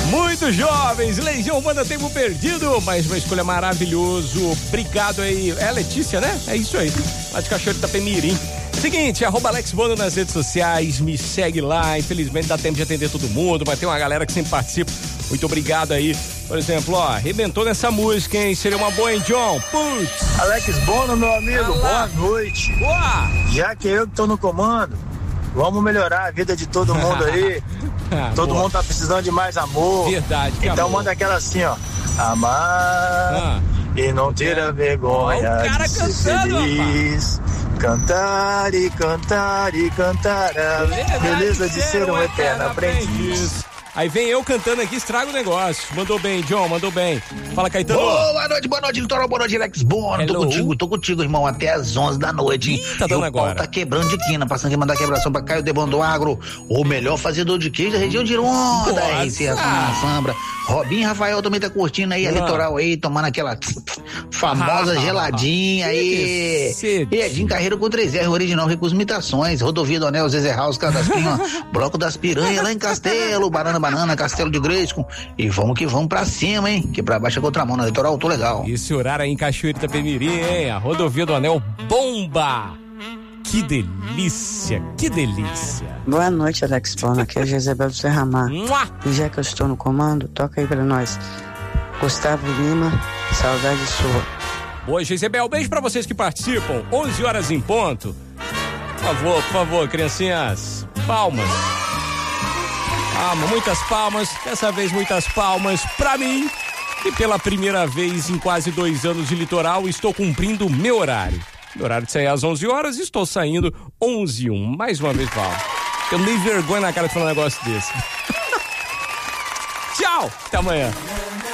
Muito jovens, Legião Urbana Tempo Perdido, mais uma escolha maravilhoso. Obrigado aí. É a Letícia, né? É isso aí. Lá de Cachoeiro Itapemirim. Seguinte, @Alex Bono nas redes sociais, me segue lá. Infelizmente dá tempo de atender todo mundo, mas tem uma galera que sempre participa. Muito obrigado aí. Por exemplo, ó, arrebentou nessa música, hein? Seria uma boa, hein, John? Putz. Alex Bono, meu amigo, boa noite. Boa! Já que eu que tô no comando, vamos melhorar a vida de todo mundo aí. Todo mundo tá precisando de mais amor. Verdade. Então amor. manda aquela assim, ó. Amar e não ter a vergonha o cara de ser cantando, feliz. Cantar e cantar e cantar a beleza de ser um eterno aprendiz. Aí vem eu cantando aqui, estraga o negócio. Mandou bem, John, mandou bem. Fala, Caetano. Boa noite, Litoral, boa noite, Alex Bono. Tô contigo, irmão, até às 11 da noite, hein? Tá dando agora. O pau tá quebrando de quina, passando aqui mandar quebração pra Caio Debon do Agro, o melhor fazedor de queijo da região de Ironda, aí, na Sambra. Robinho e Rafael também tá curtindo aí a Litoral aí, tomando aquela famosa geladinha aí. Edinho Carreiro com 3R, original Recursos Imitações, Rodovia do Anel, Zezé House, Cadastrinho, Bloco das Piranhas lá em Castelo, Banana, Castelo de Gresco. E vamos que vamos pra cima, hein? Que pra baixo é contramão, na Litoral, tô legal. Esse horário aí em Cachoeiro Itapemirim, hein? A Rodovia do Anel bomba! Que delícia, que delícia. Boa noite, Alex Bono. Aqui é Jezebel do Serramar. E já que eu estou no comando, toca aí pra nós. Gustavo Lima, saudade sua. Boa, Jezebel. Beijo pra vocês que participam. 11 horas em ponto. Por favor, criancinhas. Palmas. Muitas palmas. Dessa vez, muitas palmas pra mim. E pela primeira vez em quase 2 anos de Litoral, estou cumprindo o meu horário. Meu horário de sair às 11 horas, estou saindo 11h01. Mais uma vez, Paulo. Eu nem vergonha na cara de falar um negócio desse. Tchau, até amanhã.